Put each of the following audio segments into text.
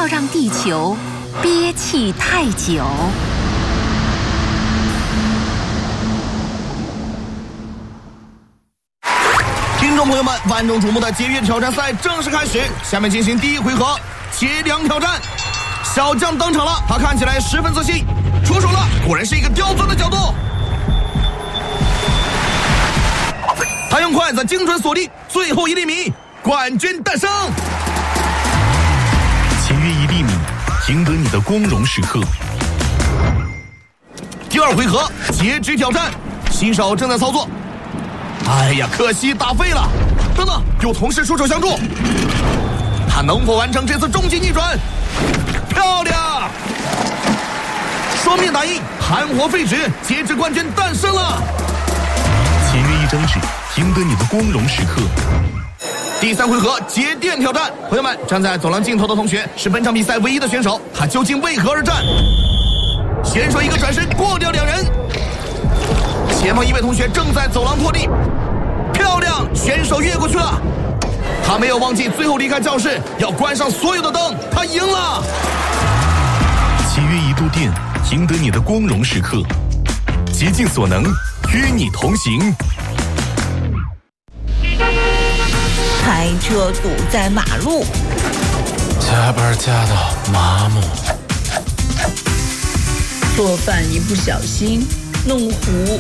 要让地球憋气太久。 听众朋友们，万众瞩目的节约挑战赛正式开始，下面进行第一回合节粮挑战。小将登场了，他看起来十分自信，出手了，果然是一个刁钻的角度。他用筷子精准锁定最后1厘米，冠军诞生。 节约1厘米，赢得你的光荣时刻。 第二回合截肢挑战，新手正在操作。哎呀，可惜打废了。等等，有同事出手相助，他能否完成这次终极逆转？漂亮！双面打印，含活废纸，截肢冠军诞生了。 节约1张纸，赢得你的光荣时刻。 第3回合节电挑战，朋友们，站在走廊尽头的同学是本场比赛唯一的选手，他究竟为何而战？选手一个转身过掉2人，前方一位同学正在走廊拖地，漂亮，选手越过去了。他没有忘记最后离开教室要关上所有的灯，他赢了。 节约1度电，赢得你的光荣时刻。竭尽所能，与你同行。 开车堵在马路， 加班加到麻木， 做饭一不小心弄糊，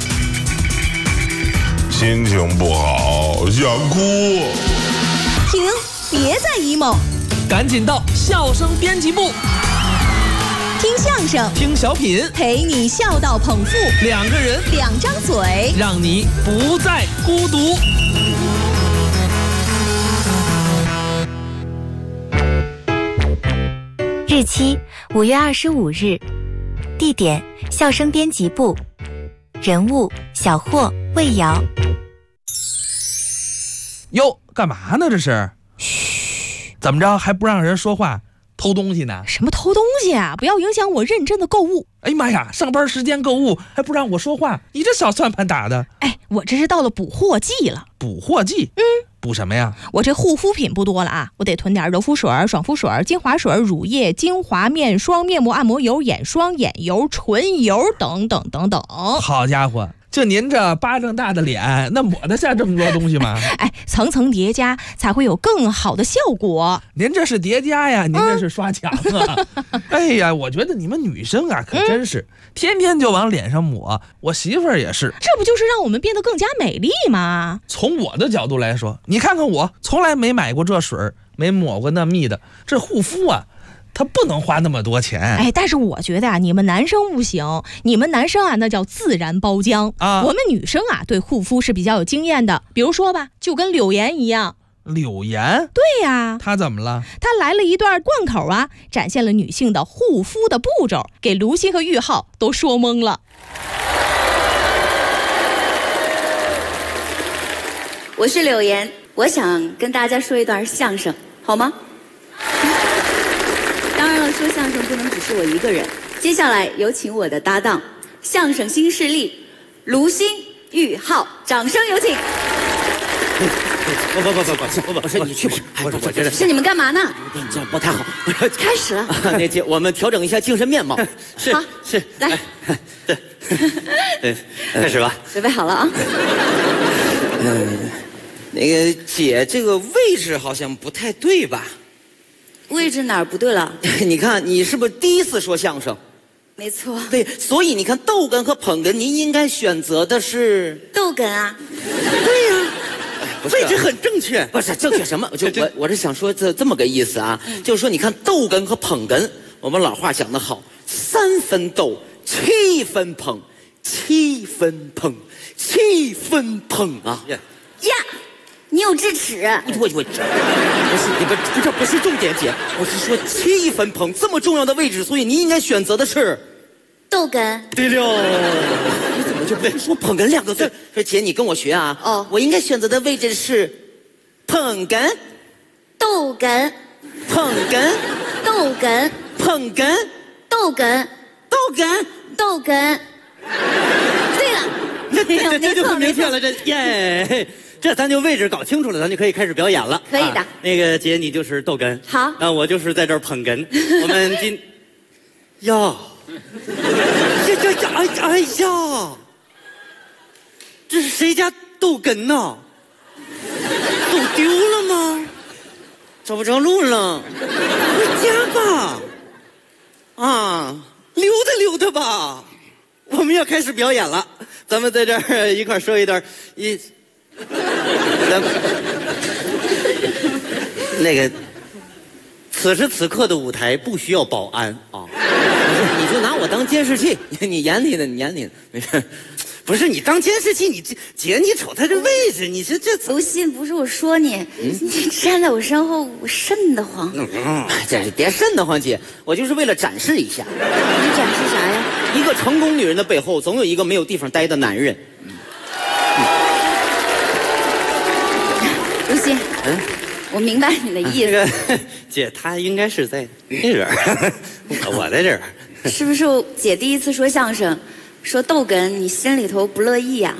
心情不好想哭。 停，别再 emo， 赶紧到笑声编辑部， 听相声， 听小品， 陪你笑到捧腹 ，2个人 2张嘴， 让你不再孤独。 日期5月25日，地点笑声编辑部，人物小霍、魏瑶。 哟，干嘛呢这是？嘘，怎么着还不让人说话？偷东西呢？ 什么偷东西啊？不要影响我认真的购物。 哎呀妈呀，上班时间购物还不让我说话，你这小算盘打的。 哎，我这是到了补货季了。 补货季？补什么呀？ 我这护肤品不多了啊，我得囤点柔肤水、爽肤水、精华水、乳液、精华面霜、面膜、按摩油、眼霜、眼油、唇油等等等等。 好家伙，就您这巴掌大的脸，那抹得下这么多东西吗？ 哎，层层叠加才会有更好的效果。 您这是叠加呀，您这是刷墙啊！哎呀，我觉得你们女生啊，可真是天天就往脸上抹。我媳妇儿也是， 这不就是让我们变得更加美丽吗？ 从我的角度来说，你看看我，从来没买过这水，没抹过那蜜的，这护肤啊。他不能花那么多钱。 哎，但是我觉得啊，你们男生不行，你们男生啊，那叫自然包浆啊。我们女生啊，对护肤是比较有经验的。比如说吧，就跟柳岩一样。 柳岩？ 对呀。 她怎么了？ 她来了一段贯口啊，展现了女性的护肤的步骤，给卢鑫和玉浩都说懵了。 我是柳岩，我想跟大家说一段相声，好吗？当然了，说相声不能只是我一个人。接下来有请我的搭档，相声新势力卢鑫、玉浩，掌声有请。 不是你去吧，我觉得是你们干嘛呢？ 这样不太好。 开始了， 那我们调整一下精神面貌。 好， 是来， 对，开始吧。 准备好了啊。 那个姐，这个位置好像不太对吧？ 位置哪儿不对了？ 你看，你是不是第一次说相声？ 没错。 对，所以你看逗哏和捧哏，您应该选择的是逗哏啊。 对呀。位置很正确，不是正确什么？我是想说这么个意思啊，就是说你看逗哏和捧哏，我们老话讲得好，3分逗，7分捧，7分捧，7分捧啊！ 呀，你有智齿？ 不是你们这不是重点，姐，我是说7分捧这么重要的位置，所以您应该选择的是逗哏。 对了。就不说捧哏2个字，说姐你跟我学啊。 哦， 我应该选择的位置是捧哏、 逗哏、 捧哏、 逗哏、 捧哏、 逗哏、 逗哏、 逗哏。对了， 这就很明确了，这耶。 这咱就位置搞清楚了，咱就可以开始表演了。 可以的。 那个姐，你就是逗哏。 好。 那我就是在这儿捧哏。我们呀，哎呀，这是谁家逗哏呢？走丢了吗？ 找不着路了， 回家吧。啊，溜达吧。我们要开始表演了，咱们在这儿一块儿说一段那个，此时此刻的舞台不需要保安啊。 你就拿我当监视器，你演你的，没事。 不是你当监视器，你这姐，你瞅他这位置，你这卢鑫，不是我说你，你站在我身后，我瘆得慌。 这别瘆得慌，姐，我就是为了展示一下。 你展示啥呀？ 一个成功女人的背后，总有一个没有地方待的男人。 卢鑫，我明白你的意思。 姐，她应该是在那边，我在这儿。 是不是姐第一次说相声？说逗哏，你心里头不乐意呀？